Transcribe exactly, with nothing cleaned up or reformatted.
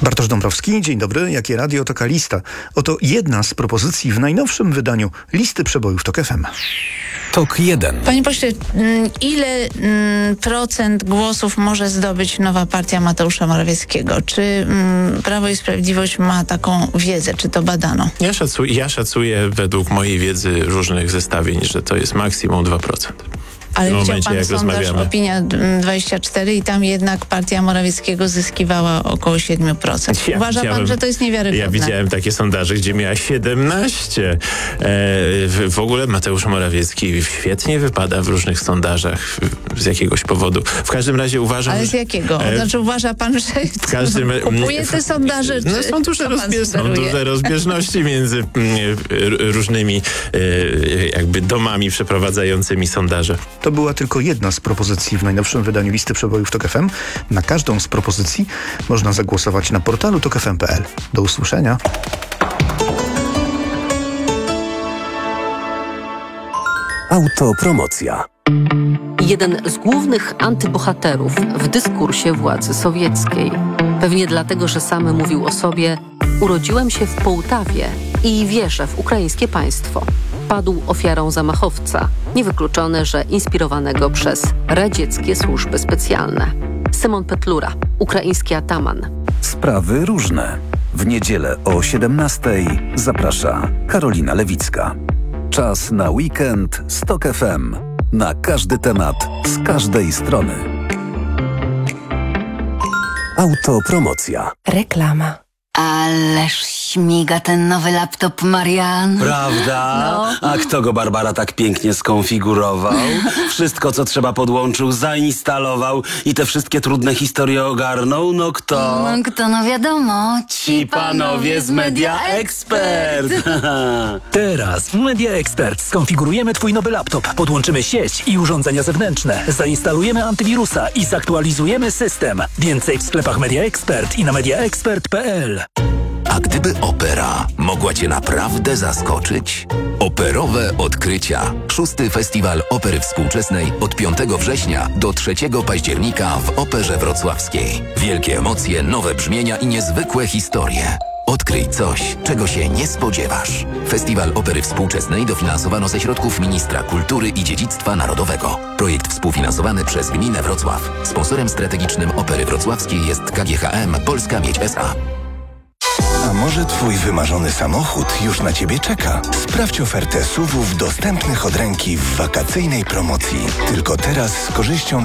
Bartosz Dąbrowski, dzień dobry. Jakie radio, taka lista. Oto jedna z propozycji w najnowszym wydaniu listy przebojów TOK F M. TOK jeden. Panie pośle, ile mm, procent głosów może zdobyć nowa partia Mateusza Morawieckiego? Czy mm, Prawo i Sprawiedliwość ma taką wiedzę? Czy to badano? Ja szacuję, ja szacuję według mojej wiedzy różnych zestawień, że to jest maksimum dwa procent. Ale widział momencie, pan jak sondaż rozmawiamy. Opinia dwadzieścia cztery i tam jednak partia Morawieckiego zyskiwała około siedem procent. Ja Uważa widziałem- pan, że to jest niewiarygodne? Ja widziałem takie sondaże, gdzie miała siedemnaście. E, w, w ogóle Mateusz Morawiecki świetnie wypada w różnych sondażach z jakiegoś powodu. W każdym razie uważam, Ale z że- jakiego? e, Znaczy uważa pan, że w każdym kupuje te sondaże? No, czy są, duże co pan rozbie- są sugeruje? duże rozbieżności między mm, r- różnymi e, jakby domami przeprowadzającymi sondaże. To była tylko jedna z propozycji w najnowszym wydaniu listy przebojów TOK F M. Na każdą z propozycji można zagłosować na portalu tok f m kropka p l. Do usłyszenia. Autopromocja. Jeden z głównych antybohaterów w dyskursie władzy sowieckiej. Pewnie dlatego, że sam mówił o sobie: urodziłem się w Połtawie i wierzę w ukraińskie państwo. Padł ofiarą zamachowca, niewykluczone, że inspirowanego przez radzieckie służby specjalne. Szymon Petlura, ukraiński ataman. Sprawy różne. W niedzielę o siedemnastej zaprasza Karolina Lewicka. Czas na weekend z TOK F M. Na każdy temat, z każdej strony. Autopromocja. Reklama. Ależ śmiga ten nowy laptop, Marian. Prawda? No. A kto go, Barbara, tak pięknie skonfigurował? Wszystko, co trzeba, podłączył, zainstalował i te wszystkie trudne historie ogarnął? No kto? No, kto, no wiadomo. Ci panowie z Media Expert. Teraz w Media Expert skonfigurujemy Twój nowy laptop, podłączymy sieć i urządzenia zewnętrzne, zainstalujemy antywirusa i zaktualizujemy system. Więcej w sklepach Media Expert i na media expert kropka p l. A gdyby opera mogła Cię naprawdę zaskoczyć? Operowe odkrycia. Szósty Festiwal Opery Współczesnej od piątego września do trzeciego października w Operze Wrocławskiej. Wielkie emocje, nowe brzmienia i niezwykłe historie. Odkryj coś, czego się nie spodziewasz. Festiwal Opery Współczesnej dofinansowano ze środków Ministra Kultury i Dziedzictwa Narodowego. Projekt współfinansowany przez Gminę Wrocław. Sponsorem strategicznym Opery Wrocławskiej jest K G H M Polska Miedź S A. A może twój wymarzony samochód już na ciebie czeka? Sprawdź ofertę S U V-ów dostępnych od ręki w wakacyjnej promocji. Tylko teraz z korzyścią